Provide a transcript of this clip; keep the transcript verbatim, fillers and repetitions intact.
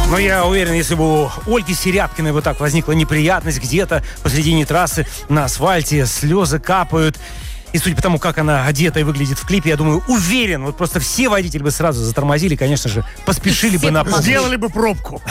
Но я уверен, если бы у Ольги Серябкиной вот так возникла неприятность где-то посредине трассы на асфальте, слезы капают. И судя по тому, как она одета и выглядит в клипе, я думаю, уверен, вот просто все водители бы сразу затормозили, конечно же, поспешили бы на помощь. Сделали бы пробку.